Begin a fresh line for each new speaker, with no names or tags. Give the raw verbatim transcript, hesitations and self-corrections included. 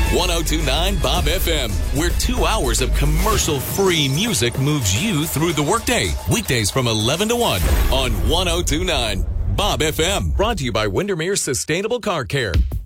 one oh two point nine Bob F M, where two hours of commercial-free music moves you through the workday. Weekdays from eleven to one on one oh two point nine Bob F M. Brought to you by Windermere Sustainable Car Care.